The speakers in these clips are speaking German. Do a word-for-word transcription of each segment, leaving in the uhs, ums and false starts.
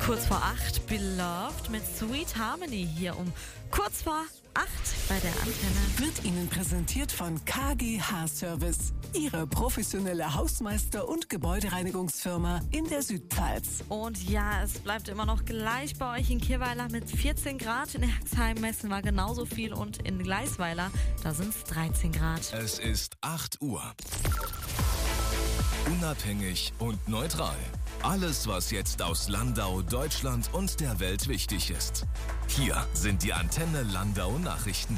Kurz vor acht, Beloved mit Sweet Harmony hier um kurz vor acht bei der Antenne. Wird Ihnen präsentiert von K G H Service, Ihre professionelle Hausmeister- und Gebäudereinigungsfirma in der Südpfalz. Und ja, es bleibt immer noch gleich bei euch in Kirweiler mit vierzehn Grad. In Herxheim messen wir genauso viel und in Gleisweiler, da sind es dreizehn Grad. Es ist acht Uhr. Unabhängig und neutral. Alles, was jetzt aus Landau, Deutschland und der Welt wichtig ist. Hier sind die Antenne Landau Nachrichten.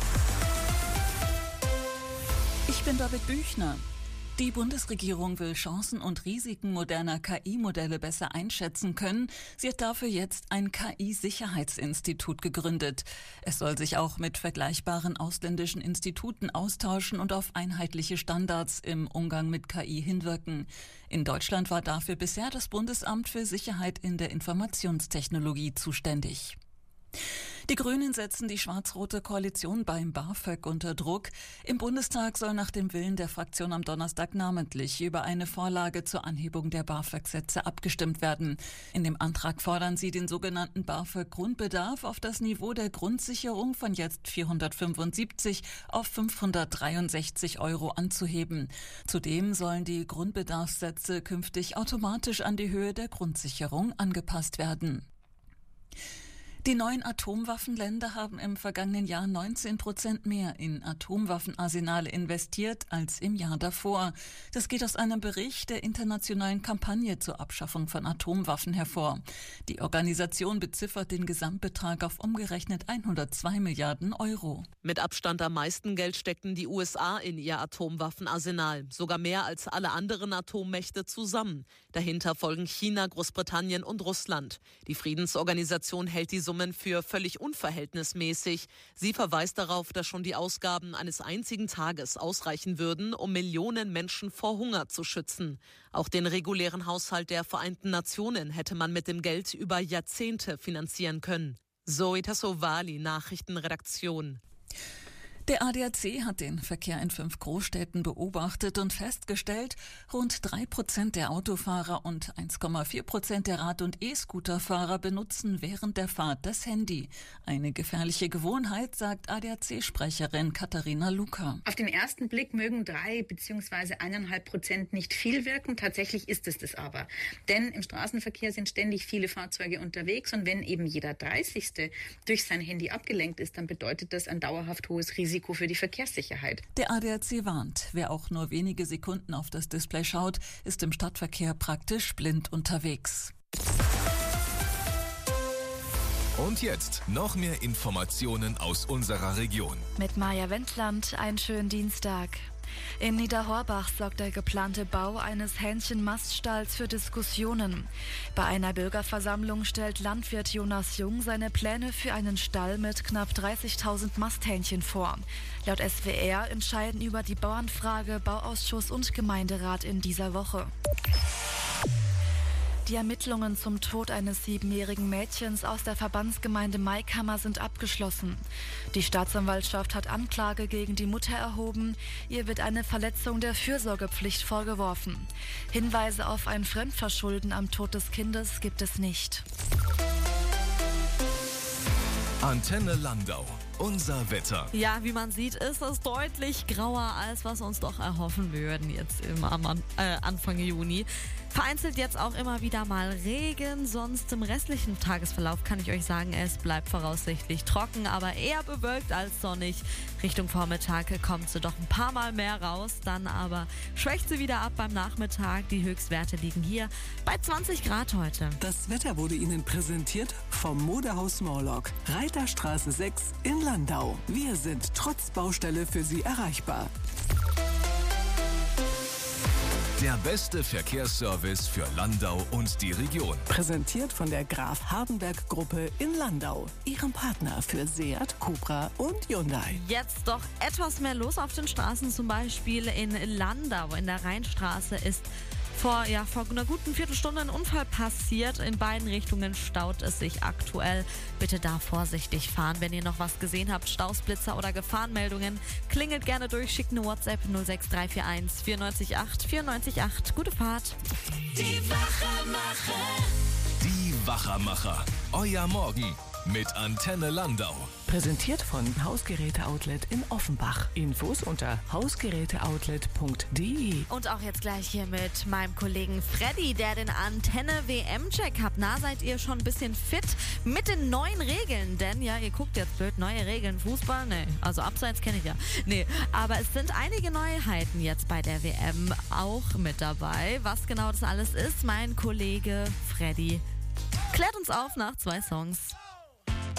Ich bin David Büchner. Die Bundesregierung will Chancen und Risiken moderner K I-Modelle besser einschätzen können. Sie hat dafür jetzt ein K I-Sicherheitsinstitut gegründet. Es soll sich auch mit vergleichbaren ausländischen Instituten austauschen und auf einheitliche Standards im Umgang mit K I hinwirken. In Deutschland war dafür bisher das Bundesamt für Sicherheit in der Informationstechnologie zuständig. Die Grünen setzen die schwarz-rote Koalition beim BAföG unter Druck. Im Bundestag soll nach dem Willen der Fraktion am Donnerstag namentlich über eine Vorlage zur Anhebung der BAföG-Sätze abgestimmt werden. In dem Antrag fordern sie, den sogenannten BAföG-Grundbedarf auf das Niveau der Grundsicherung von jetzt vierhundertfünfundsiebzig auf fünfhundertdreiundsechzig Euro anzuheben. Zudem sollen die Grundbedarfssätze künftig automatisch an die Höhe der Grundsicherung angepasst werden. Die neuen Atomwaffenländer haben im vergangenen Jahr neunzehn Prozent mehr in Atomwaffenarsenale investiert als im Jahr davor. Das geht aus einem Bericht der internationalen Kampagne zur Abschaffung von Atomwaffen hervor. Die Organisation beziffert den Gesamtbetrag auf umgerechnet hundertzwei Milliarden Euro. Mit Abstand am meisten Geld steckten die U S A in ihr Atomwaffenarsenal. Sogar mehr als alle anderen Atommächte zusammen. Dahinter folgen China, Großbritannien und Russland. Die Friedensorganisation hält die Summe für völlig unverhältnismäßig. Sie verweist darauf, dass schon die Ausgaben eines einzigen Tages ausreichen würden, um Millionen Menschen vor Hunger zu schützen. Auch den regulären Haushalt der Vereinten Nationen hätte man mit dem Geld über Jahrzehnte finanzieren können. Zoe Tassovali, Nachrichtenredaktion. Der A D A C hat den Verkehr in fünf Großstädten beobachtet und festgestellt, rund drei Prozent der Autofahrer und eins Komma vier Prozent der Rad- und E-Scooterfahrer benutzen während der Fahrt das Handy. Eine gefährliche Gewohnheit, sagt A D A C-Sprecherin Katharina Luca. Auf den ersten Blick mögen drei bzw. eineinhalb Prozent nicht viel wirken. Tatsächlich ist es das aber. Denn im Straßenverkehr sind ständig viele Fahrzeuge unterwegs und wenn eben jeder dreißigste durch sein Handy abgelenkt ist, dann bedeutet das ein dauerhaft hohes Risiko für die Verkehrssicherheit. Der A D A C warnt, wer auch nur wenige Sekunden auf das Display schaut, ist im Stadtverkehr praktisch blind unterwegs. Und jetzt noch mehr Informationen aus unserer Region. Mit Maja Wendland, einen schönen Dienstag. In Niederhorbach sorgt der geplante Bau eines Hähnchenmaststalls für Diskussionen. Bei einer Bürgerversammlung stellt Landwirt Jonas Jung seine Pläne für einen Stall mit knapp dreißigtausend Masthähnchen vor. Laut S W R entscheiden über die Bauernfrage Bauausschuss und Gemeinderat in dieser Woche. Die Ermittlungen zum Tod eines siebenjährigen Mädchens aus der Verbandsgemeinde Maikammer sind abgeschlossen. Die Staatsanwaltschaft hat Anklage gegen die Mutter erhoben. Ihr wird eine Verletzung der Fürsorgepflicht vorgeworfen. Hinweise auf ein Fremdverschulden am Tod des Kindes gibt es nicht. Antenne Landau. Unser Wetter. Ja, wie man sieht, ist es deutlich grauer, als was uns doch erhoffen würden jetzt im am, äh, Anfang Juni. Vereinzelt jetzt auch immer wieder mal Regen, sonst im restlichen Tagesverlauf kann ich euch sagen, es bleibt voraussichtlich trocken, aber eher bewölkt als sonnig. Richtung Vormittag kommt sie doch ein paar Mal mehr raus, dann aber schwächt sie wieder ab beim Nachmittag. Die Höchstwerte liegen hier bei zwanzig Grad heute. Das Wetter wurde Ihnen präsentiert vom Modehaus Morlock, Reiterstraße sechs in Landau. Wir sind trotz Baustelle für Sie erreichbar. Der beste Verkehrsservice für Landau und die Region. Präsentiert von der Graf Hardenberg Gruppe in Landau. Ihrem Partner für Seat, Cupra und Hyundai. Jetzt doch etwas mehr los auf den Straßen, zum Beispiel in Landau. In der Rheinstraße ist vor, ja, vor einer guten Viertelstunde ein Unfall passiert. In beiden Richtungen staut es sich aktuell. Bitte da vorsichtig fahren. Wenn ihr noch was gesehen habt, Staus, Blitzer oder Gefahrenmeldungen, klingelt gerne durch, schickt eine WhatsApp null sechs drei vier eins vier neun acht vier neun acht. Gute Fahrt. Die Wachemacher. Die Wachermacher. Euer Morgen mit Antenne Landau. Präsentiert von Hausgeräte-Outlet in Offenbach. Infos unter hausgeräteoutlet punkt de. Und auch jetzt gleich hier mit meinem Kollegen Freddy, der den Antenne-W M-Check hat. Na, seid ihr schon ein bisschen fit mit den neuen Regeln? Denn ja, ihr guckt jetzt blöd, neue Regeln, Fußball? Nee, also Abseits kenne ich ja. Nee, aber es sind einige Neuheiten jetzt bei der W M auch mit dabei. Was genau das alles ist, mein Kollege Freddy klärt uns auf nach zwei Songs.